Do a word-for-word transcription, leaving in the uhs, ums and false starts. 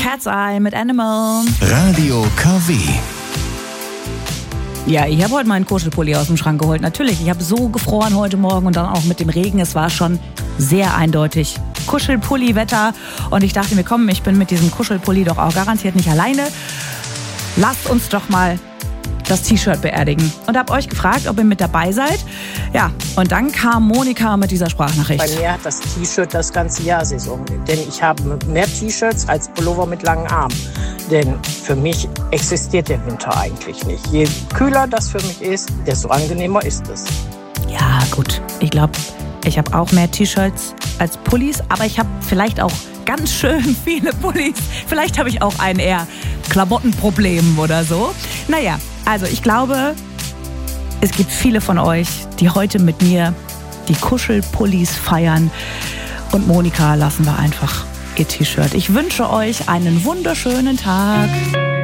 Cat's Eye mit Animal. Radio K W. Ja, ich habe heute meinen Kuschelpulli aus dem Schrank geholt. Natürlich, ich habe so gefroren heute Morgen und dann auch mit dem Regen. Es war schon sehr eindeutig Kuschelpulli-Wetter. Und ich dachte mir, komm, ich bin mit diesem Kuschelpulli doch auch garantiert nicht alleine. Lasst uns doch mal das T-Shirt beerdigen. Und habe euch gefragt, ob ihr mit dabei seid. Ja, und dann kam Monika mit dieser Sprachnachricht. Bei mir hat das T-Shirt das ganze Jahr Saison. Denn ich habe mehr T-Shirts als Pullover mit langen Armen. Denn für mich existiert der Winter eigentlich nicht. Je kühler das für mich ist, desto angenehmer ist es. Ja, gut. Ich glaube, ich habe auch mehr T-Shirts als Pullis. Aber ich habe vielleicht auch ganz schön viele Pullis. Vielleicht habe ich auch ein eher Klamottenproblem oder so. Naja, also ich glaube, es gibt viele von euch, die heute mit mir die Kuschelpullis feiern. Und Monika lassen wir einfach ihr T-Shirt. Ich wünsche euch einen wunderschönen Tag.